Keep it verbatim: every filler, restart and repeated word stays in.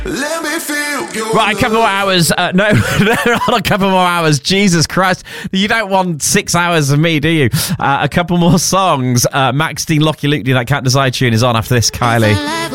Let me feel your Right, a couple more hours. Uh, no, not a couple more hours. Jesus Christ. You don't want six hours of me, do you? Uh, a couple more songs. Uh, Max Dean, Lockie Luke, do that Cat Desire tune is on after this, Kylie.